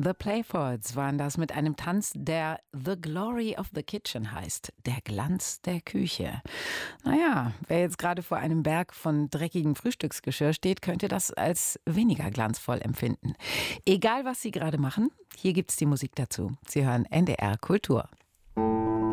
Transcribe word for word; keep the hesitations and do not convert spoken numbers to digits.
The Playfords waren das mit einem Tanz, der The Glory of the Kitchen heißt. Der Glanz der Küche. Naja, wer jetzt gerade vor einem Berg von dreckigem Frühstücksgeschirr steht, könnte das als weniger glanzvoll empfinden. Egal, was Sie gerade machen, hier gibt's die Musik dazu. Sie hören N D R Kultur.